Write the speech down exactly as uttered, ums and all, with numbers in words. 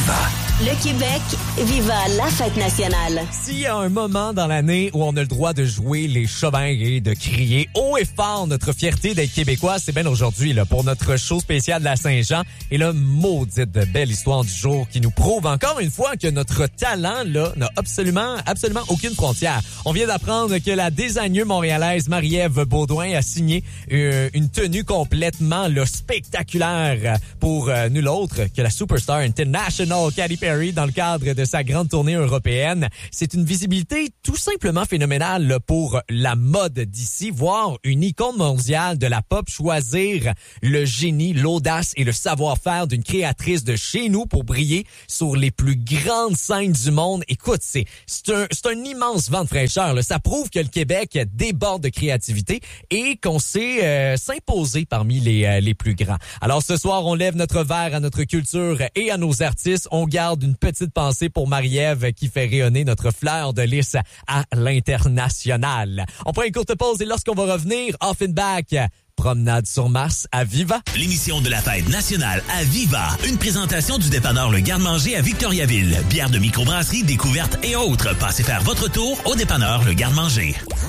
Viva. Le Québec, viva la fête nationale. S'il y a un moment dans l'année où on a le droit de jouer les chauvins et de crier haut et fort notre fierté d'être québécois, c'est bien aujourd'hui là pour notre show spécial de la Saint-Jean. Et là, maudite de belle histoire du jour qui nous prouve encore une fois que notre talent là n'a absolument, absolument aucune frontière. On vient d'apprendre que la designer montréalaise Marie-Ève Beaudoin a signé une, une tenue complètement là, spectaculaire pour euh, nul autre que la superstar international Katy Perry dans le cadre de sa grande tournée européenne. C'est une visibilité tout simplement phénoménale là, pour la mode d'ici, voir une icône mondiale de la pop choisir le génie, l'audace et le savoir-faire d'une créatrice de chez nous pour briller sur les plus grandes scènes du monde. Écoute, c'est c'est un, c'est un immense vent de fraîcheur. Là. Ça prouve que le Québec déborde de créativité et qu'on sait euh, s'imposer parmi les, euh, les plus grands. Alors ce soir, on lève notre verre à notre culture et à nos artistes. On garde une petite pensée pour Marie-Ève qui fait rayonner notre fleur de lys à l'international. On prend une courte pause et lorsqu'on va revenir, off and back, promenade sur Mars à Viva. L'émission de la fête nationale à Viva. Une présentation du dépanneur Le Garde-Manger à Victoriaville. Bière de microbrasserie, découverte et autres. Passez faire votre tour au dépanneur Le Garde-Manger.